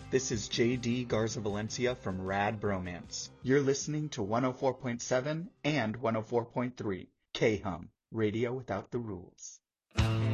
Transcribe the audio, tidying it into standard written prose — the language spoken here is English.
This is JD Garza Valencia from Rad Bromance. You're listening to 104.7 and 104.3 K-Hum, Radio Without the Rules.